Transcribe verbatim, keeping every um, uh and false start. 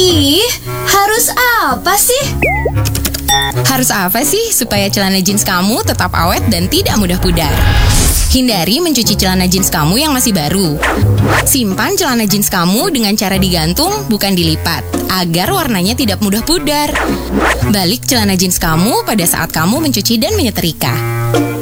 Ih, harus apa sih? Harus apa sih supaya celana jeans kamu tetap awet dan tidak mudah pudar? Hindari mencuci celana jeans kamu yang masih baru. Simpan celana jeans kamu dengan cara digantung, bukan dilipat, agar warnanya tidak mudah pudar. Balik celana jeans kamu pada saat kamu mencuci dan menyetrika.